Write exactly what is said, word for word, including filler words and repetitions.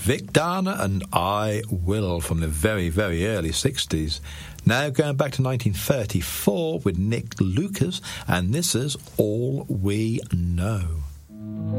Vic Dana and I Will from the very, very early sixties. Now going back to nineteen thirty-four with Nick Lucas, and this is All We Know.